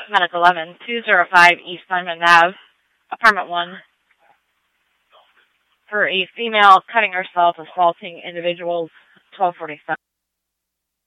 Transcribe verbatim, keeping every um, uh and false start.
Medic eleven, two oh five East Diamond Ave, Apartment one, for a female cutting herself, assaulting individuals, twelve forty-seven.